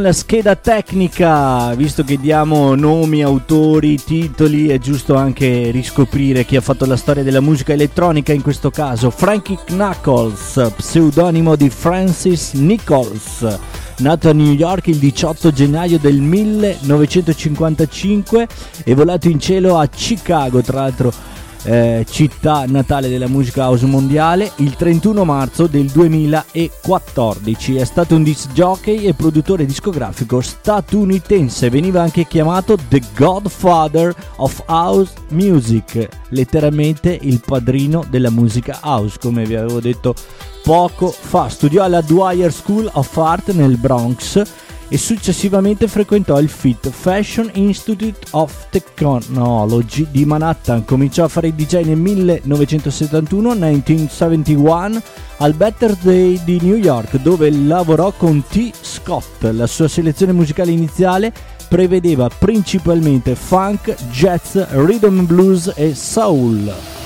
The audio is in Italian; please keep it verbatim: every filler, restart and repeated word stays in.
La scheda tecnica, visto che diamo nomi, autori, titoli, è giusto anche riscoprire chi ha fatto la storia della musica elettronica, in questo caso Frankie Knuckles, pseudonimo di Francis Nichols, nato a New York il diciotto gennaio del millenovecentocinquantacinque e volato in cielo a Chicago, tra l'altro Eh, città natale della musica house mondiale, il trentuno marzo del duemilaquattordici. È stato un disc jockey e produttore discografico statunitense, veniva anche chiamato The Godfather of House Music, letteralmente il padrino della musica house, come vi avevo detto poco fa. Studiò alla Dwyer School of Art nel Bronx e successivamente frequentò il F I T, Fashion Institute of Technology di Manhattan. Cominciò a fare il D J nel millenovecentosettantuno, millenovecentosettantuno, al Better Day di New York, dove lavorò con T. Scott. La sua selezione musicale iniziale prevedeva principalmente funk, jazz, rhythm and blues e soul.